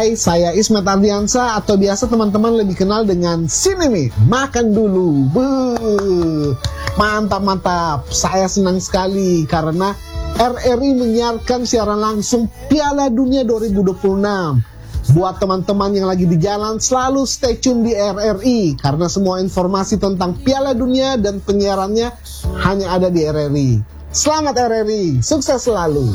Hai, saya Ismet Ardiansa atau biasa teman-teman lebih kenal dengan sini nih, makan dulu. Mantap. Saya senang sekali karena RRI menyiarkan siaran langsung Piala Dunia 2026. Buat teman-teman yang lagi di jalan, selalu stay tune di RRI karena semua informasi tentang Piala Dunia dan penyiarannya hanya ada di RRI. Selamat RRI, sukses selalu.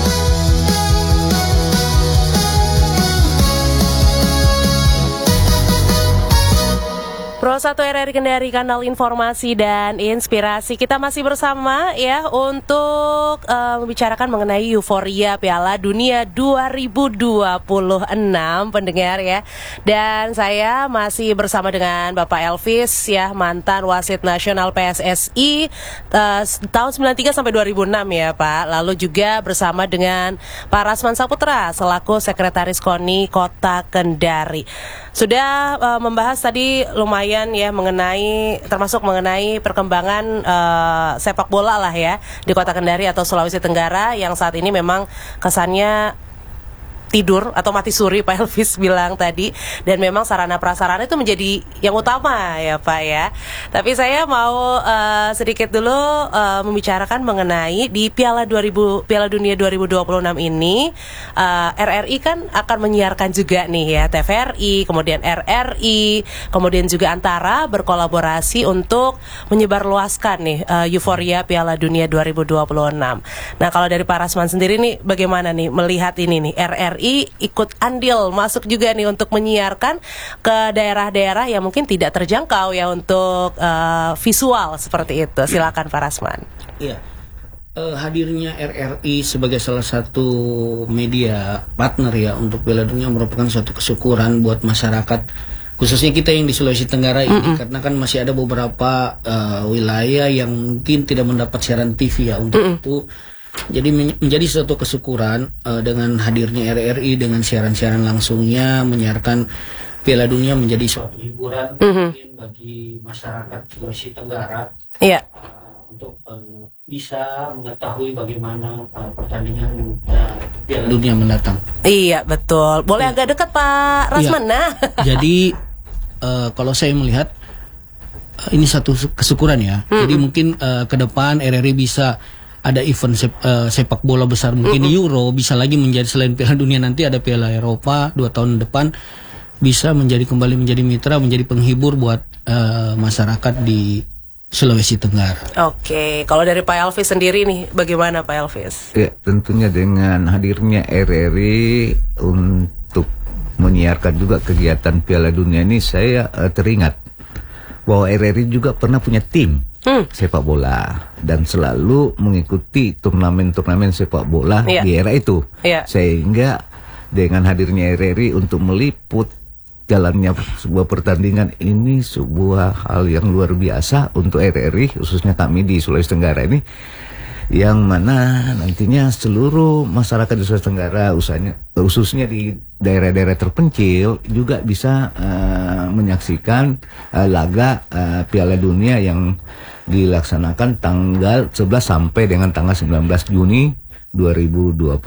Pro 1 RRI Kendari, kanal informasi dan inspirasi. Kita masih bersama ya untuk membicarakan mengenai euforia Piala Dunia 2026 pendengar ya. Dan saya masih bersama dengan Bapak Elvis ya, mantan wasit nasional PSSI tahun 93 sampai 2006 ya Pak. Lalu juga bersama dengan Pak Rasman Saputra selaku Sekretaris KONI Kota Kendari. Sudah membahas tadi lumayan ya termasuk mengenai perkembangan sepak bola lah ya di Kota Kendari atau Sulawesi Tenggara yang saat ini memang kesannya tidur atau mati suri Pak Elvis bilang tadi, dan memang sarana prasarana itu menjadi yang utama ya Pak ya. Tapi saya mau sedikit dulu membicarakan mengenai di Piala Dunia 2026 ini. RRI kan akan menyiarkan juga nih ya, TVRI, kemudian RRI, kemudian juga Antara berkolaborasi untuk menyebarluaskan nih euforia Piala Dunia 2026. Nah, kalau dari Pak Rasman sendiri nih bagaimana nih melihat ini nih, RRI ikut andil masuk juga nih untuk menyiarkan ke daerah-daerah yang mungkin tidak terjangkau ya untuk visual seperti itu. Silakan Pak Rasman. Iya, hadirnya RRI sebagai salah satu media partner ya untuk Piala Dunia merupakan suatu kesyukuran buat masyarakat, khususnya kita yang di Sulawesi Tenggara ini, karena kan masih ada beberapa wilayah yang mungkin tidak mendapat siaran TV ya untuk itu. Jadi menjadi suatu kesyukuran dengan hadirnya RRI dengan siaran-siaran langsungnya menyiarkan Piala Dunia menjadi suatu hiburan bagi masyarakat Sulawesi Tenggara untuk bisa mengetahui bagaimana pertandingan Piala Dunia mendatang. Iya betul. Boleh agak dekat Pak Rasman. Nah. Jadi kalau saya melihat ini satu kesyukuran ya. Jadi mungkin ke depan RRI bisa ada event sepak bola besar, mungkin Euro, bisa lagi menjadi selain Piala Dunia nanti ada Piala Eropa 2 tahun depan, bisa kembali menjadi mitra, menjadi penghibur buat masyarakat di Sulawesi Tenggara. Oke, kalau dari Pak Elvis sendiri nih bagaimana Pak Elvis? Ya, tentunya dengan hadirnya RRI untuk menyiarkan juga kegiatan Piala Dunia ini, saya teringat bahwa RRI juga pernah punya tim sepak bola dan selalu mengikuti turnamen-turnamen sepak bola di era itu. Sehingga dengan hadirnya RRI untuk meliput jalannya sebuah pertandingan ini sebuah hal yang luar biasa untuk RRI, khususnya kami di Sulawesi Tenggara ini, yang mana nantinya seluruh masyarakat di Sulawesi Tenggara, khususnya di daerah-daerah terpencil juga bisa menyaksikan laga Piala Dunia yang dilaksanakan tanggal 11 sampai dengan tanggal 19 Juni 2026.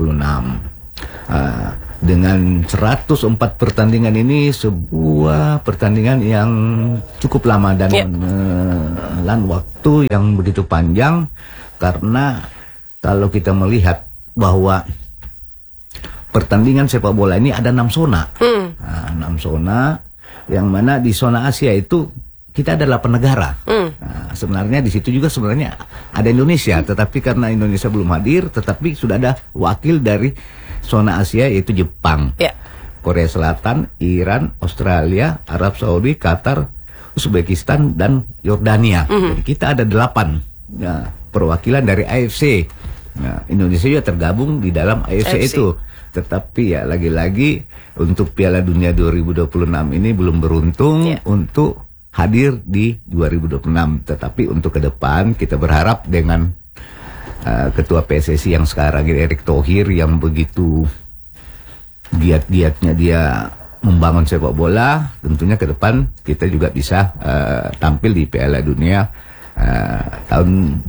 Dengan 104 pertandingan ini sebuah pertandingan yang cukup lama dan menelan waktu yang begitu panjang, karena kalau kita melihat bahwa pertandingan sepak bola ini ada 6 zona. 6 zona, yang mana di zona Asia itu kita ada 8 negara. Nah, sebenarnya di situ juga sebenarnya ada Indonesia, tetapi karena Indonesia belum hadir, tetapi sudah ada wakil dari zona Asia yaitu Jepang, Korea Selatan, Iran, Australia, Arab Saudi, Qatar, Uzbekistan, dan Yordania. Jadi kita ada 8 perwakilan dari AFC. Nah, Indonesia juga tergabung di dalam AFC itu. Tetapi ya lagi-lagi untuk Piala Dunia 2026 ini belum beruntung untuk hadir di 2026. Tetapi untuk ke depan kita berharap dengan Ketua PSSI yang sekarang ini Erick Thohir, yang begitu giat-giatnya dia membangun sepak bola, tentunya ke depan kita juga bisa tampil di Piala Dunia tahun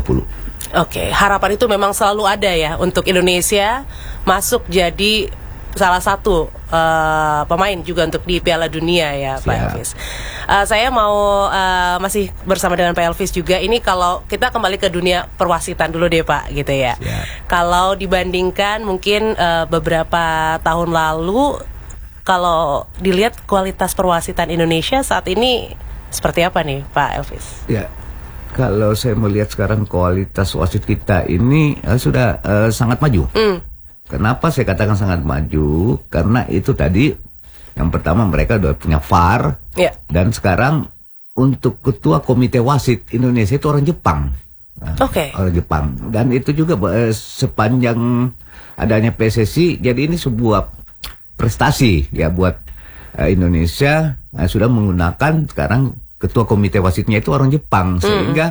2030. Oke, harapan itu memang selalu ada ya untuk Indonesia masuk jadi salah satu pemain juga untuk di Piala Dunia ya Pak Elvis. Saya mau masih bersama dengan Pak Elvis juga. Ini kalau kita kembali ke dunia perwasitan dulu deh Pak, gitu ya. Kalau dibandingkan mungkin beberapa tahun lalu, kalau dilihat kualitas perwasitan Indonesia saat ini seperti apa nih Pak Elvis? Ya. Kalau saya melihat sekarang kualitas wasit kita ini sudah sangat maju. Kenapa saya katakan sangat maju? Karena itu tadi, yang pertama mereka sudah punya VAR, dan sekarang untuk ketua komite wasit Indonesia itu orang Jepang. Orang Jepang. Dan itu juga sepanjang adanya PSSI, jadi ini sebuah prestasi ya buat Indonesia. Sudah menggunakan sekarang ketua komite wasitnya itu orang Jepang, sehingga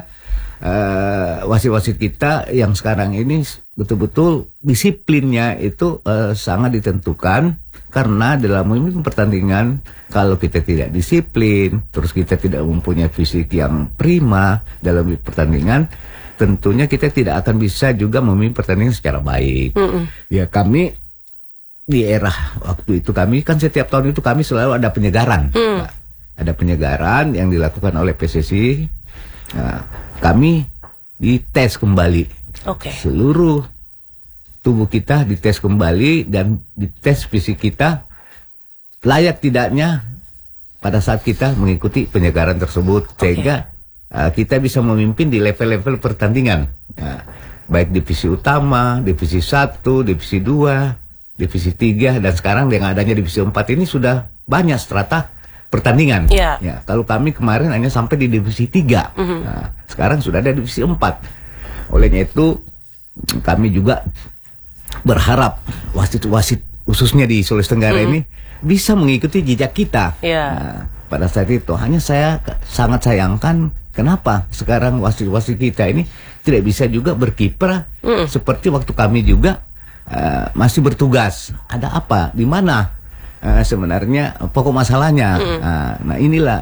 wasit-wasit kita yang sekarang ini betul-betul disiplinnya itu sangat ditentukan. Karena dalam memimpin pertandingan, kalau kita tidak disiplin, terus kita tidak mempunyai fisik yang prima dalam pertandingan, tentunya kita tidak akan bisa juga memimpin pertandingan secara baik. Ya, kami di era waktu itu, kami kan setiap tahun itu kami selalu ada penyegaran. Nah, ada penyegaran yang dilakukan oleh PSSI. Nah, kami dites kembali. Seluruh tubuh kita dites kembali dan dites fisik kita layak tidaknya pada saat kita mengikuti penyegaran tersebut, sehingga kita bisa memimpin di level-level pertandingan. Nah, baik divisi utama, divisi 1, divisi 2, divisi 3, dan sekarang dengan adanya divisi 4 ini sudah banyak strata pertandingan. Ya, kalau kami kemarin hanya sampai di divisi 3. Nah, sekarang sudah ada divisi 4. Olehnya itu kami juga berharap wasit-wasit khususnya di Sulawesi Tenggara ini bisa mengikuti jejak kita. Nah, pada saat itu hanya saya sangat sayangkan kenapa sekarang wasit-wasit kita ini tidak bisa juga berkiprah seperti waktu kami juga masih bertugas. Ada apa? Di mana sebenarnya pokok masalahnya? Nah, inilah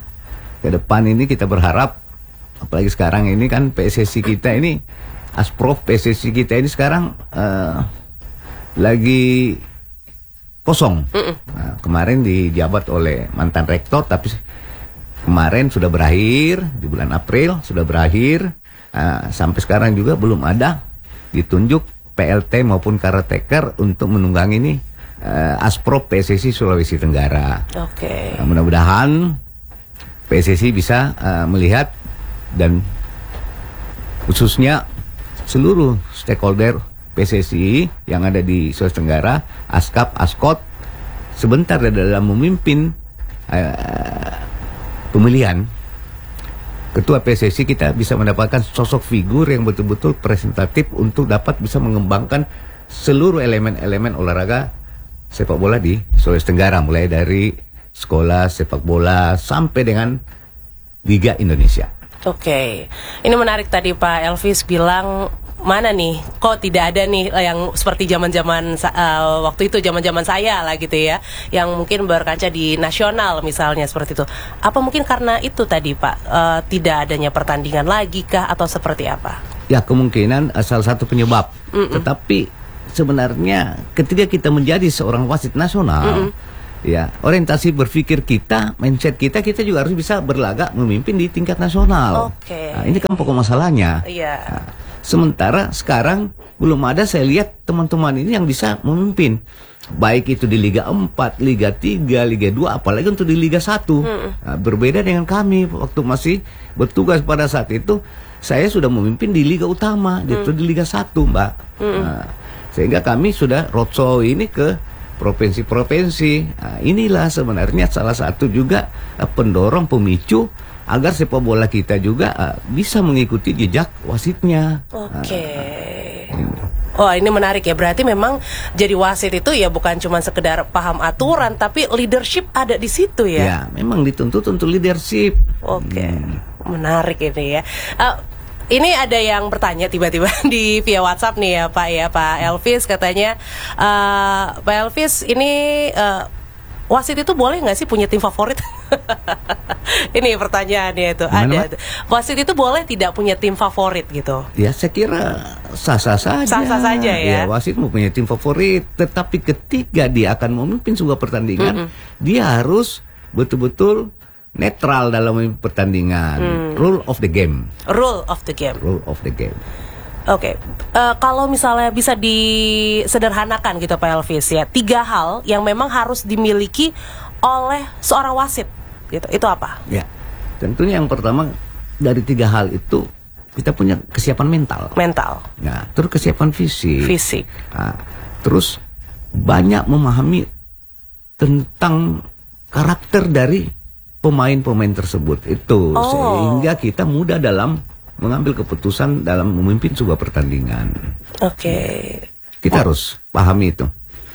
ke depan ini kita berharap, apalagi sekarang ini kan PSSI kita ini, Asprof PSSI kita ini sekarang lagi kosong. Nah, kemarin dijabat oleh mantan rektor, tapi kemarin sudah berakhir, di bulan April sudah berakhir. Sampai sekarang juga belum ada ditunjuk PLT maupun caretaker untuk menunggangi ini Asprof PSSI Sulawesi Tenggara. Mudah-mudahan PSSI bisa melihat, dan khususnya seluruh stakeholder PSSI yang ada di Sulawesi Tenggara, ASKAP, ASKOT, sebentar dalam memimpin pemilihan ketua PSSI, kita bisa mendapatkan sosok figur yang betul-betul presentatif untuk dapat bisa mengembangkan seluruh elemen-elemen olahraga sepak bola di Sulawesi Tenggara, mulai dari sekolah sepak bola sampai dengan Liga Indonesia. Ini menarik tadi Pak Elvis bilang, mana nih, kok tidak ada nih yang seperti zaman-zaman waktu itu, zaman-zaman saya lah gitu ya, yang mungkin berkaca di nasional misalnya seperti itu. Apa mungkin karena itu tadi Pak, tidak adanya pertandingan lagi kah, atau seperti apa? Ya, kemungkinan salah satu penyebab. Tetapi sebenarnya ketika kita menjadi seorang wasit nasional, ya, orientasi berpikir kita, mindset kita juga harus bisa berlagak memimpin di tingkat nasional. Nah, ini kan pokok masalahnya. Nah, sementara sekarang belum ada, saya lihat teman-teman ini yang bisa memimpin, baik itu di Liga 4, Liga 3, Liga 2, apalagi untuk di Liga 1. Nah, berbeda dengan kami waktu masih bertugas pada saat itu, saya sudah memimpin di Liga Utama, itu di Liga 1, Mbak. Nah, sehingga kami sudah roadshow ini ke provinsi-provinsi. Nah, inilah sebenarnya salah satu juga pendorong, pemicu agar sepak bola kita juga bisa mengikuti jejak wasitnya. Ini menarik ya. Berarti memang jadi wasit itu ya bukan cuma sekedar paham aturan, tapi leadership ada di situ ya. Ya, memang dituntut untuk leadership. Menarik ini ya. Ini ada yang bertanya tiba-tiba di via WhatsApp nih ya Pak Elvis, katanya Pak Elvis ini wasit itu boleh nggak sih punya tim favorit? Ini pertanyaannya itu. Gimana, ada. Wasit itu boleh tidak punya tim favorit gitu? Ya saya kira sah-sah saja. Sah-sah saja ya. Wasit mau punya tim favorit, tetapi ketika dia akan memimpin sebuah pertandingan, dia harus betul-betul netral dalam memimpin pertandingan. Rule of the game. Rule of the game. Rule of the game. Oke, kalau misalnya bisa disederhanakan gitu Pak Elvis ya, 3 hal yang memang harus dimiliki oleh seorang wasit gitu, itu apa? Ya, tentunya yang pertama dari 3 hal itu kita punya kesiapan mental. Mental. Nah, terus kesiapan fisik. Fisik. Nah, terus banyak memahami tentang karakter dari pemain-pemain tersebut itu, sehingga kita mudah dalam mengambil keputusan dalam memimpin sebuah pertandingan. Oke. Kita harus pahami itu.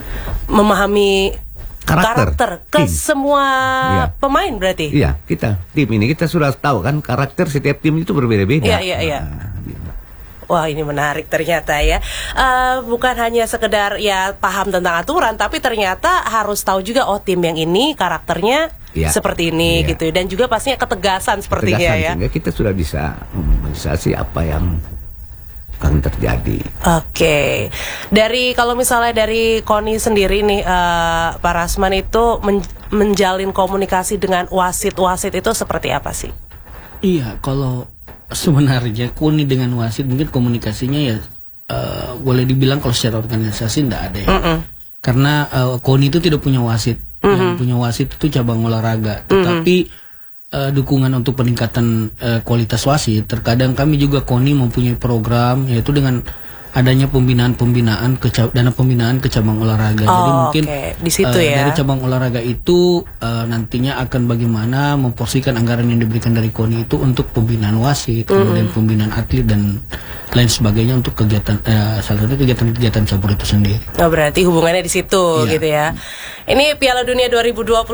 Memahami Karakter ke tim. semua pemain berarti? Iya, tim ini kita sudah tahu kan karakter setiap tim itu berbeda-beda. Iya. Nah, Wah, ini menarik ternyata ya. Bukan hanya sekedar ya paham tentang aturan, tapi ternyata harus tahu juga tim yang ini karakternya seperti ini gitu. Dan juga pastinya ketegasan sepertinya ya. Sehingga kita sudah bisa memobilisasi apa yang akan terjadi. Oke. Dari kalau misalnya dari Koni sendiri nih, Pak Rasman itu menjalin komunikasi dengan wasit-wasit itu seperti apa sih? Iya, kalau sebenarnya Koni dengan wasit mungkin komunikasinya ya boleh dibilang kalau secara organisasi tidak ada ya. Karena Koni itu tidak punya wasit. Yang punya wasit itu cabang olahraga. Tetapi dukungan untuk peningkatan kualitas wasit, terkadang kami juga Koni mempunyai program yaitu dengan adanya dana pembinaan ke cabang olahraga. Jadi mungkin di situ ya. Dari cabang olahraga itu nantinya akan bagaimana memporsikan anggaran yang diberikan dari KONI itu untuk pembinaan wasit, kemudian pembinaan atlet dan lain sebagainya untuk kegiatan salah satu kegiatan cabur itu sendiri. Oh, berarti hubungannya di situ gitu ya. Ini Piala Dunia 2026,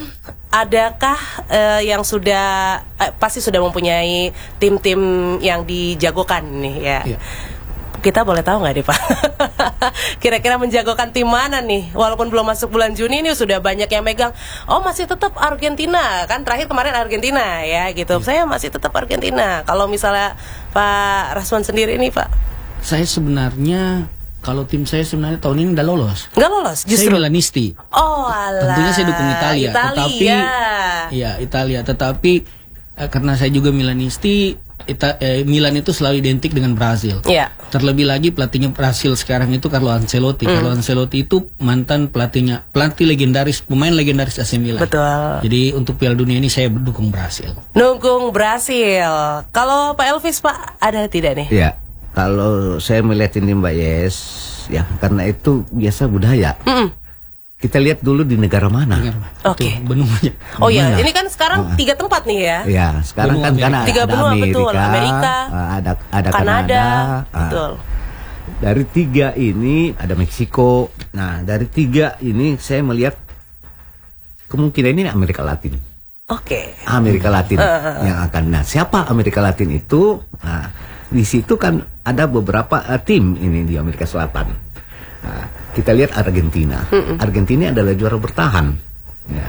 adakah yang sudah pasti sudah mempunyai tim-tim yang dijagokan nih ya? Kita boleh tahu nggak deh Pak? Kira-kira menjagokan tim mana nih? Walaupun belum masuk bulan Juni ini sudah banyak yang megang. Oh, masih tetap Argentina kan, terakhir kemarin Argentina ya gitu. Saya masih tetap Argentina. Kalau misalnya Pak Rasman sendiri nih Pak? Saya sebenarnya kalau tim saya sebenarnya tahun ini udah lolos. Nggak lolos justru? Saya Milanisti. Oh alah. Tentunya saya dukung Italia. Tetapi ya Italia. Tetapi karena saya juga Milanisti, Milan itu selalu identik dengan Brazil. Terlebih lagi pelatihnya Brazil sekarang itu Carlo Ancelotti. Carlo Ancelotti itu mantan pelatih legendaris, pemain legendaris AC Milan. Betul. Jadi untuk Piala Dunia ini saya dukung Brazil. Dukung Brazil. Kalau Pak Elvis Pak ada tidak nih? Ya, kalau saya melihat ini Mbak Yes, ya karena itu biasa budaya. Kita lihat dulu di negara mana. Oke. Benuanya. Oh iya, ini kan sekarang 3 tempat nih ya. Ya, sekarang kan ada benua, Amerika, betul. Amerika, ada Kanada. Betul. Dari 3 ini ada Meksiko. Nah, dari 3 ini saya melihat kemungkinan ini Amerika Latin. Oke. Amerika Latin yang akan. Nah, siapa Amerika Latin itu? Nah, di situ kan ada beberapa tim ini di Amerika Selatan. Nah, kita lihat Argentina. Argentina adalah juara bertahan, ya.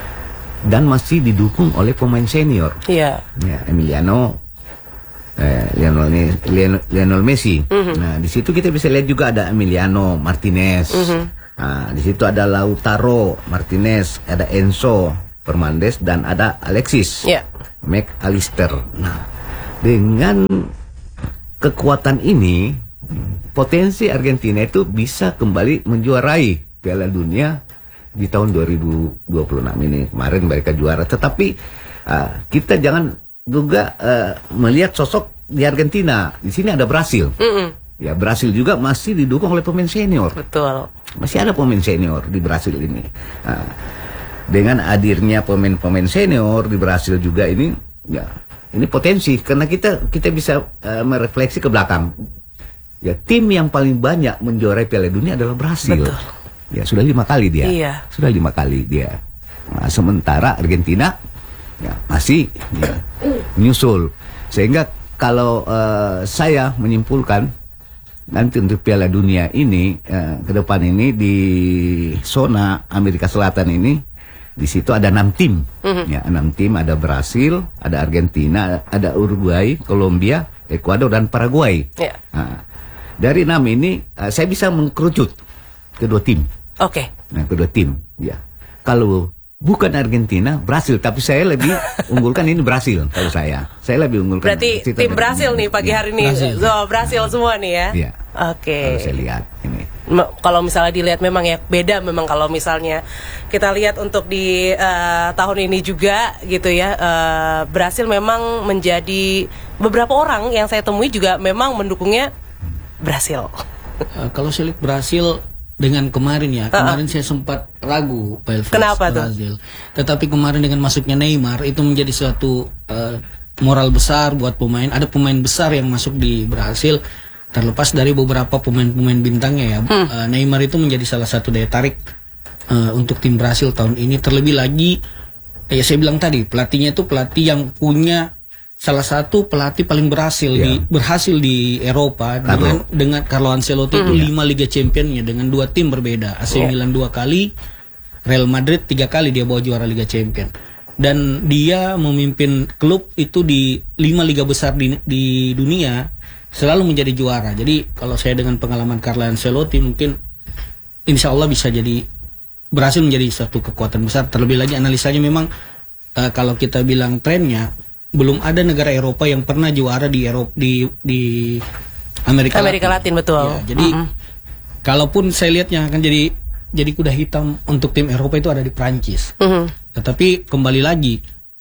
Dan masih didukung oleh pemain senior. Ya, Lionel Messi. Nah, di situ kita bisa lihat juga ada Emiliano Martinez. Nah, di situ ada Lautaro Martinez, ada Enzo Fernandez dan ada Alexis McAllister. Nah, dengan kekuatan ini potensi Argentina itu bisa kembali menjuarai Piala Dunia di tahun 2026 ini. Kemarin mereka juara, tetapi kita jangan juga melihat sosok di Argentina. Di sini ada Brasil. Ya, Brasil juga masih didukung oleh pemain senior. Betul. Masih ada pemain senior di Brasil ini. Dengan hadirnya pemain-pemain senior di Brasil juga ini, ya ini potensi karena kita bisa merefleksi ke belakang. Ya, tim yang paling banyak menjuarai Piala Dunia adalah Brasil. Betul. Ya, sudah 5 kali dia. Iya. Sudah 5 kali dia. Nah, sementara Argentina ya masih menyusul. Sehingga kalau saya menyimpulkan nanti untuk Piala Dunia ini ke depan ini di zona Amerika Selatan ini Di situ ada 6 tim, ya 6 tim, ada Brasil, ada Argentina, ada Uruguay, Kolombia, Ekuador dan Paraguay. Yeah. Nah, dari 6 ini saya bisa mengkerucut kedua tim. Oke. Nah, kedua tim, ya. Kalau bukan Argentina, Brasil, tapi saya lebih unggulkan ini Brasil kalau saya. Saya lebih unggulkan. Berarti tim Brasil nih pagi hari ini. Brasil semua nih ya. Iya. Oke. Kalau saya lihat ini. Kalau misalnya dilihat memang ya beda memang kalau misalnya kita lihat untuk di tahun ini juga gitu ya, Brasil memang menjadi beberapa orang yang saya temui juga memang mendukungnya Brasil. Kalau saya lihat Brasil dengan kemarin ya, kemarin saya sempat ragu Pak Elvis. Kenapa Brasil. Tetapi kemarin dengan masuknya Neymar itu menjadi suatu moral besar buat pemain. Ada pemain besar yang masuk di Brasil. Terlepas dari beberapa pemain-pemain bintangnya ya, Neymar itu menjadi salah satu daya tarik untuk tim Brasil tahun ini. Terlebih lagi, ya saya bilang tadi pelatihnya itu pelatih yang punya salah satu pelatih paling berhasil di Eropa dengan Carlo Ancelotti itu 5 Liga Championnya dengan 2 tim berbeda. AC Milan 2 kali, Real Madrid 3 kali dia bawa juara Liga Champion. Dan dia memimpin klub itu di 5 liga besar di dunia, selalu menjadi juara. Jadi kalau saya dengan pengalaman Carlo Ancelotti mungkin insya Allah bisa jadi berhasil menjadi satu kekuatan besar. Terlebih lagi analisanya memang kalau kita bilang trennya, belum ada negara Eropa yang pernah juara di Amerika Latin. Betul. Ya, jadi kalaupun saya lihat yang akan jadi kuda hitam untuk tim Eropa itu ada di Prancis. Tetapi kembali lagi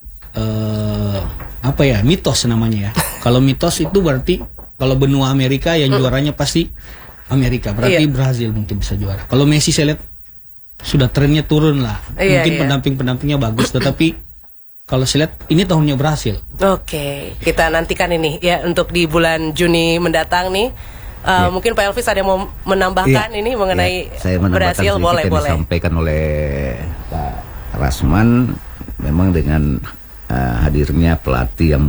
mitos namanya ya. Kalau mitos itu berarti kalau benua Amerika yang juaranya pasti Amerika, berarti Brazil mungkin bisa juara. Kalau Messi saya lihat sudah trennya turun lah. Mungkin pendamping-pendampingnya bagus, tetapi kalau saya lihat ini tahunnya Brasil. Oke, kita nantikan ini ya untuk di bulan Juni mendatang nih. Mungkin Pak Elvis ada yang mau menambahkan ini mengenai saya Brasil, boleh. Disampaikan oleh Pak Rasman, memang dengan hadirnya pelatih yang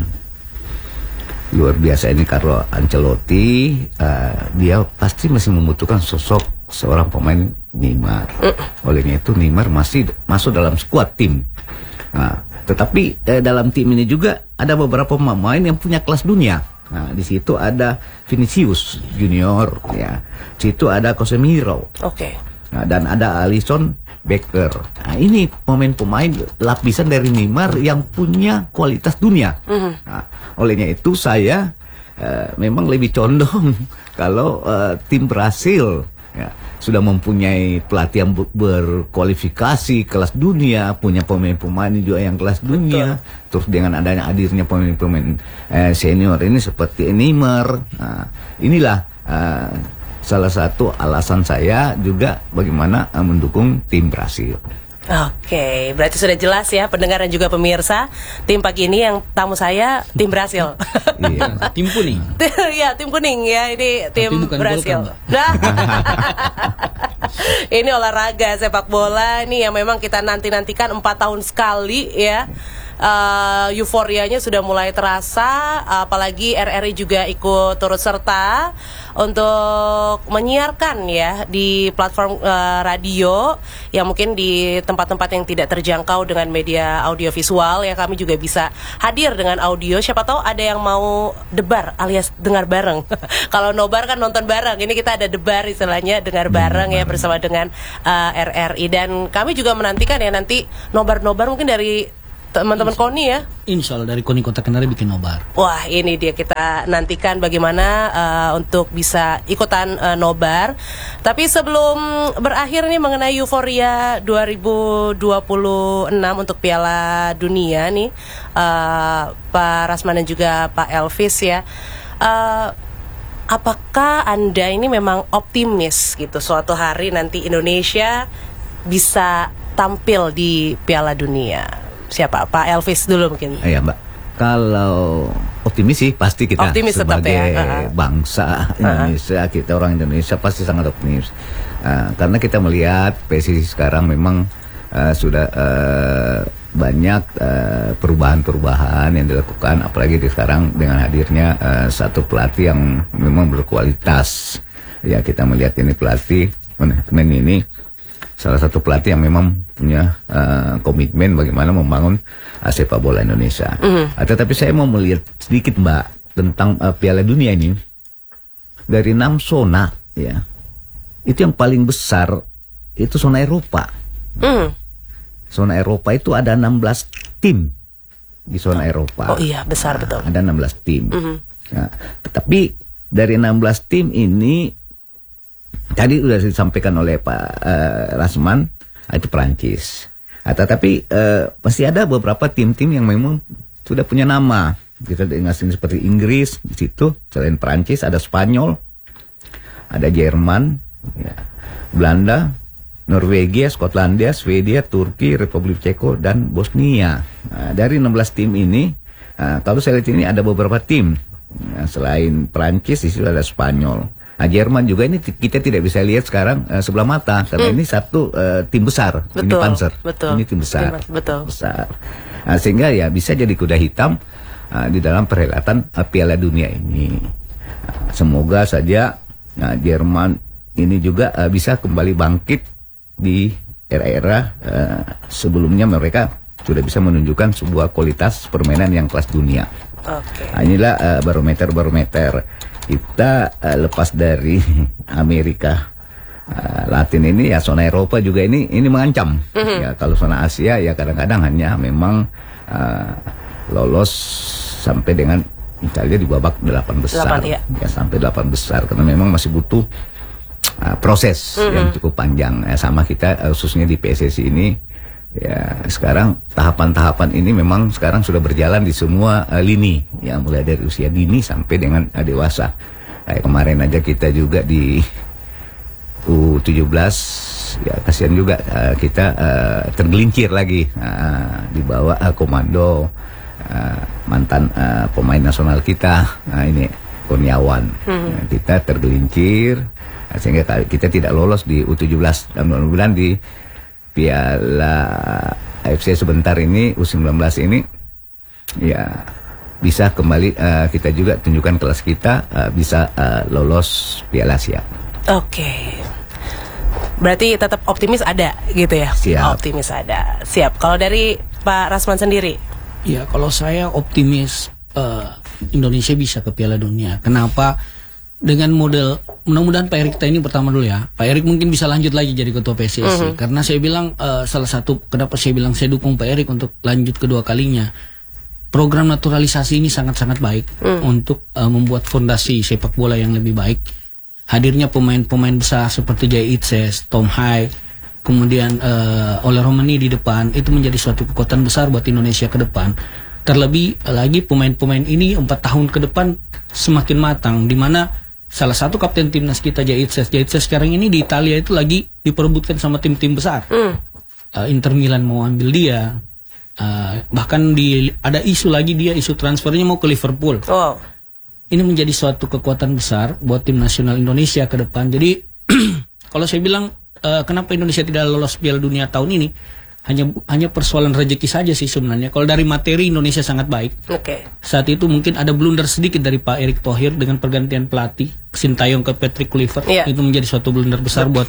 luar biasa ini Carlo Ancelotti, dia pasti masih membutuhkan sosok seorang pemain Neymar. Olehnya itu Neymar masih masuk dalam skuad tim. Nah, tetapi dalam tim ini juga ada beberapa pemain yang punya kelas dunia. Nah, di situ ada Vinicius Junior, ya. Di situ ada Casemiro. Oke. Nah, dan ada Alisson Becker. Nah, ini pemain-pemain lapisan dari Neymar yang punya kualitas dunia. Nah, olehnya itu saya memang lebih condong kalau tim Brasil ya, sudah mempunyai pelatih yang berkualifikasi kelas dunia, punya pemain-pemain juga yang kelas dunia. Terus dengan adanya hadirnya pemain-pemain senior ini seperti Neymar, nah, inilah salah satu alasan saya juga bagaimana mendukung tim Brasil. Oke, berarti sudah jelas ya pendengar dan juga pemirsa, tim pagi ini yang tamu saya tim Brasil. Iya, tim kuning. Iya, tim kuning ya, ini tim Brasil. Nah, ini olahraga sepak bola nih yang memang kita nantikan 4 tahun sekali ya. Euforianya sudah mulai terasa, apalagi RRI juga ikut turut serta untuk menyiarkan ya di platform radio yang mungkin di tempat-tempat yang tidak terjangkau dengan media audiovisual ya, kami juga bisa hadir dengan audio. Siapa tahu ada yang mau debar alias dengar bareng. Kalau nobar kan nonton bareng, ini kita ada debar istilahnya, dengar bareng ya bersama dengan RRI. Dan kami juga menantikan ya nanti nobar-nobar mungkin dari teman-teman KONI ya. Insya Allah dari KONI Kota Kendari bikin nobar. Wah, ini dia, kita nantikan bagaimana untuk bisa ikutan nobar. Tapi sebelum berakhir nih mengenai euforia 2026 untuk Piala Dunia nih, Pak Rasman dan juga Pak Elvis ya, apakah Anda ini memang optimis gitu suatu hari nanti Indonesia bisa tampil di Piala Dunia? Siapa? Pak Elvis dulu mungkin. Iya, Mbak. Kalau optimis sih pasti kita optimis sebagai ya. Bangsa Indonesia, kita orang Indonesia pasti sangat optimis. Karena kita melihat PSSI sekarang memang sudah banyak perubahan-perubahan yang dilakukan, apalagi sekarang dengan hadirnya satu pelatih yang memang berkualitas. Ya, kita melihat ini pelatih manajemen ini salah satu pelatih yang memang punya komitmen bagaimana membangun sepak bola Indonesia. Tetapi saya mau melihat sedikit Mbak tentang Piala Dunia ini dari 6 zona ya. Itu yang paling besar itu zona Eropa. Zona Eropa itu ada 16 tim di zona Eropa. Oh iya, besar betul. Ada 16 tim. Nah, tetapi dari 16 tim ini tadi sudah disampaikan oleh Pak Rasman, itu Perancis. Tetapi masih ada beberapa tim-tim yang memang sudah punya nama. Kita dengar seperti Inggris di situ, selain Perancis ada Spanyol, ada Jerman, ya, Belanda, Norwegia, Skotlandia, Swedia, Turki, Republik Ceko, dan Bosnia. Dari 16 tim ini, kalau saya lihat ini ada beberapa tim. Selain Perancis, di situ ada Spanyol. Jerman juga ini kita tidak bisa lihat sekarang sebelah mata karena ini satu tim besar. Betul, ini Panzer. Betul. Ini tim besar. Betul. Besar. Sehingga ya bisa jadi kuda hitam di dalam perhelatan Piala Dunia ini. Semoga saja Jerman ini juga bisa kembali bangkit di era-era sebelumnya mereka sudah bisa menunjukkan sebuah kualitas permainan yang kelas dunia. Inilah barometer kita lepas dari Amerika Latin ini ya, zona Eropa juga ini mengancam. Ya, kalau zona Asia ya kadang-kadang hanya memang lolos sampai dengan misalnya di babak 8 besar. Ya, sampai 8 besar karena memang masih butuh proses yang cukup panjang. Sama kita khususnya di PSSI ini ya, sekarang tahapan-tahapan ini memang sekarang sudah berjalan di semua lini ya, mulai dari usia dini sampai dengan dewasa. Kemarin aja kita juga di U17 ya, kasihan juga kita tergelincir lagi di bawah komando mantan pemain nasional kita ini Kurniawan. Kita tergelincir sehingga kita tidak lolos di U17 dan mudah-mudahan di Piala AFC sebentar ini U19 ini ya bisa kembali kita juga tunjukkan kelas kita bisa lolos Piala Asia. Oke. Berarti tetap optimis ada gitu ya? Siap. Optimis ada. Siap. Kalau dari Pak Rasman sendiri? Ya, kalau saya optimis Indonesia bisa ke Piala Dunia. Kenapa? Dengan model, mudah-mudahan Pak Erik kita ini pertama dulu ya. Pak Erik mungkin bisa lanjut lagi jadi ketua PSSI. Karena saya bilang salah satu kenapa saya bilang saya dukung Pak Erik untuk lanjut kedua kalinya. Program naturalisasi ini sangat-sangat baik untuk membuat fondasi sepak bola yang lebih baik. Hadirnya pemain-pemain besar seperti Jay Itzes, Tom Hai, kemudian Ole Romani di depan, itu menjadi suatu kekuatan besar buat Indonesia ke depan. Terlebih lagi pemain-pemain ini 4 tahun ke depan semakin matang, di mana salah satu kapten timnas kita Jay Itzes sekarang ini di Italia itu lagi diperebutkan sama tim-tim besar. Inter Milan mau ambil dia. Bahkan ada isu lagi dia, isu transfernya mau ke Liverpool. Ini menjadi suatu kekuatan besar buat tim nasional Indonesia ke depan. Jadi kalau saya bilang kenapa Indonesia tidak lolos Piala Dunia tahun ini, hanya persoalan rezeki saja sih sebenarnya. Kalau dari materi Indonesia sangat baik. Saat itu mungkin ada blunder sedikit dari Pak Erick Thohir dengan pergantian pelatih Sintayong ke Patrick Kluivert. Itu menjadi suatu blunder besar buat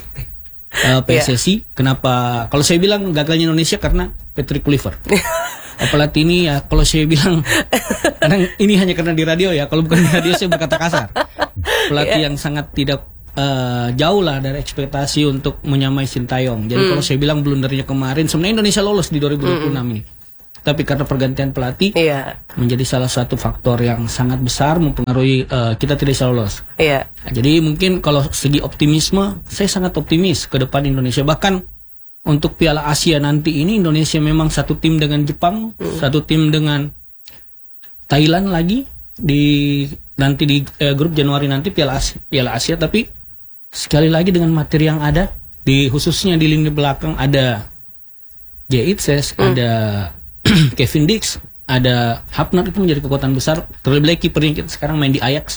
PSSI. Kenapa? Kalau saya bilang gagalnya Indonesia karena Patrick Kluivert. Pelatih ini ya, kalau saya bilang kadang ini hanya karena di radio ya. Kalau bukan di radio saya berkata kasar. Pelatih yang sangat tidak jauh lah dari ekspektasi untuk menyamai Sintayong. Jadi kalau saya bilang blundernya kemarin, sebenarnya Indonesia lolos di 2026 ini. Tapi karena pergantian pelatih menjadi salah satu faktor yang sangat besar mempengaruhi kita tidak bisa lolos. Nah, jadi mungkin kalau segi optimisme, saya sangat optimis ke depan Indonesia. Bahkan untuk Piala Asia nanti ini Indonesia memang satu tim dengan Jepang, satu tim dengan Thailand lagi nanti di grup Januari nanti Piala Asia, tapi sekali lagi dengan materi yang ada khususnya di lini belakang ada Jay Itzes, ada Kevin Dix, ada Hapner, itu menjadi kekuatan besar. Terlebih lagi kipernya kita sekarang main di Ajax.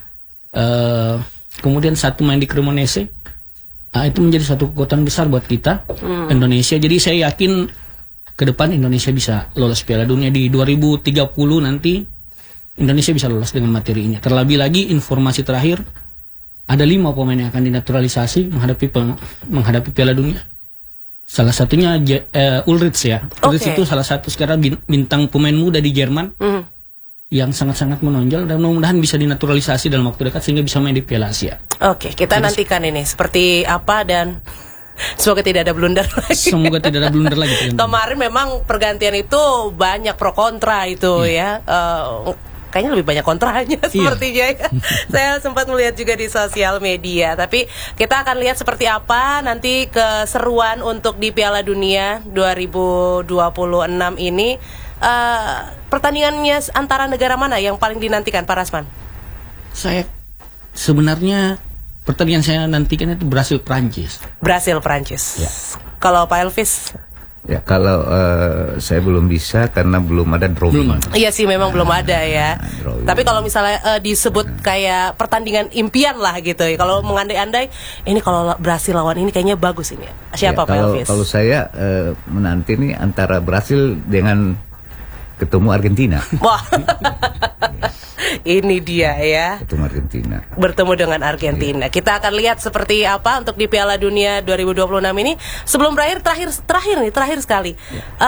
Kemudian satu main di Cremonese. Itu menjadi satu kekuatan besar buat kita Indonesia. Jadi saya yakin ke depan Indonesia bisa lolos Piala Dunia di 2030 nanti. Indonesia bisa lolos dengan materi ini. Terlebih lagi informasi terakhir, ada 5 pemain yang akan dinaturalisasi menghadapi Piala Dunia. Salah satunya Ulrich ya. Ulrich Oke. itu salah satu sekarang bintang pemain muda di Jerman yang sangat-sangat menonjol dan mudah-mudahan bisa dinaturalisasi dalam waktu dekat sehingga bisa main di Piala Asia. Oke, kita nantikan ini seperti apa dan semoga tidak ada blunder lagi. Semoga tidak ada blunder lagi. Kemarin memang pergantian itu banyak pro kontra itu ya. Kayaknya lebih banyak kontranya sepertinya ya. Saya sempat melihat juga di sosial media. Tapi kita akan lihat seperti apa nanti keseruan untuk di Piala Dunia 2026 ini. Pertandingannya antara negara mana yang paling dinantikan, Pak Rasman? Saya sebenarnya pertandingan saya nantikan itu Brasil Prancis. Brasil Prancis. Ya. Kalau Pak Elvis? Ya kalau saya belum bisa karena belum ada drawing. Iya sih memang belum ada ya. drawing. Tapi kalau misalnya disebut kayak pertandingan impian lah gitu ya. Kalau mengandai-andai ini kalau Brasil lawan ini kayaknya bagus ini. Siapa Ya, Pak Elvis? kalau saya menanti nih antara Brasil dengan ketemu Argentina. Wah. Ini dia ya. Ketemu Argentina. Bertemu dengan Argentina. Kita akan lihat seperti apa untuk di Piala Dunia 2026 ini. Sebelum terakhir sekali.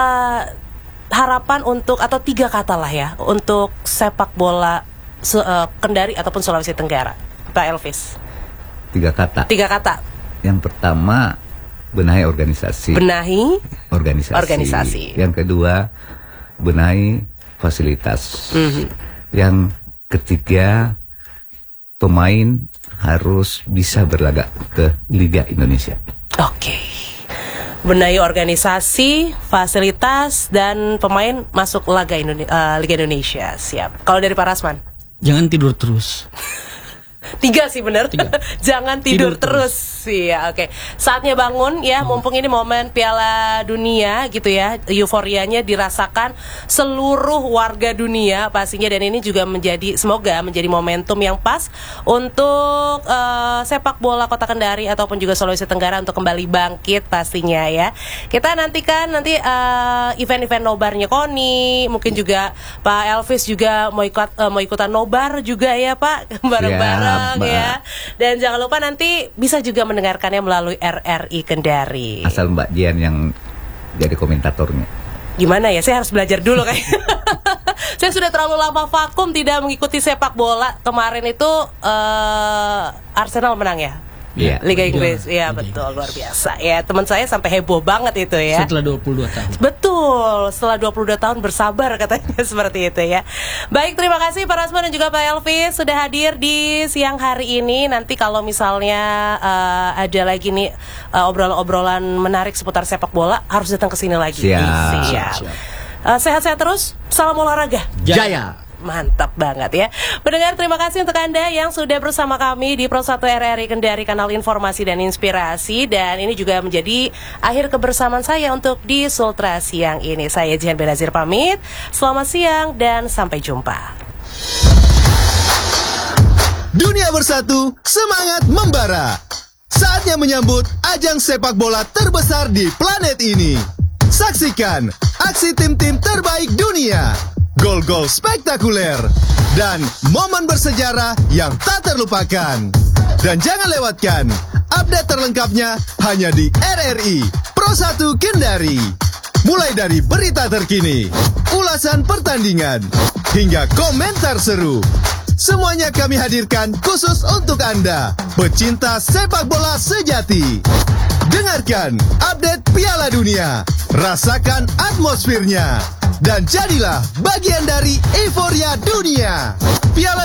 Harapan untuk atau 3 kata lah ya untuk sepak bola Kendari ataupun Sulawesi Tenggara, Pak Elvis. 3 kata. 3 kata. Yang pertama benahi organisasi. Benahi Organisasi. Yang kedua benahi fasilitas. Yang ketiga pemain harus bisa berlaga ke Liga Indonesia. Oke. Benahi organisasi, fasilitas, dan pemain masuk Liga Indonesia. Siap. Kalau dari Pak Rasman? Jangan tidur terus. 3 sih benar. Jangan tidur terus. Iya, oke. Saatnya bangun ya, mumpung ini momen Piala Dunia gitu ya. Euforianya dirasakan seluruh warga dunia pastinya, dan ini juga semoga menjadi momentum yang pas untuk sepak bola Kota Kendari ataupun juga Sulawesi Tenggara untuk kembali bangkit pastinya ya. Kita nantikan nanti event-event nobarnya Koni, mungkin juga Pak Elvis juga mau ikutan nobar juga ya Pak, bareng-bareng ya. Dan jangan lupa nanti bisa juga mendengarkannya melalui RRI Kendari. Asal Mbak Jian yang jadi komentatornya. Gimana ya, saya harus belajar dulu kayak. Saya sudah terlalu lama vakum tidak mengikuti sepak bola. Kemarin itu Arsenal menang ya? Iya. Liga Inggris. Iya, betul, luar biasa. Ya, teman saya sampai heboh banget itu ya. Setelah 22 tahun. Betul, setelah 22 tahun bersabar katanya seperti itu ya. Baik, terima kasih Pak Rasman dan juga Pak Elvis sudah hadir di siang hari ini. Nanti kalau misalnya ada lagi nih obrolan-obrolan menarik seputar sepak bola, harus datang ke sini lagi. Siap. Sehat-sehat terus, salam olahraga. Jaya. Mantap banget ya. Pendengar, terima kasih untuk Anda yang sudah bersama kami di Pro 1 RRI Kendari, kanal informasi dan inspirasi. Dan ini juga menjadi akhir kebersamaan saya untuk di Sultra siang ini. Saya Jihan Benazir pamit. Selamat siang dan sampai jumpa. Dunia bersatu, semangat membara. Saatnya menyambut ajang sepak bola terbesar di planet ini. Saksikan aksi tim-tim terbaik dunia, gol-gol spektakuler, dan momen bersejarah yang tak terlupakan. Dan jangan lewatkan update terlengkapnya hanya di RRI Pro 1 Kendari. Mulai dari berita terkini, ulasan pertandingan, hingga komentar seru. Semuanya kami hadirkan khusus untuk Anda, pecinta sepak bola sejati. Dengarkan update Piala Dunia, rasakan atmosfernya, dan jadilah bagian dari euforia dunia. Piala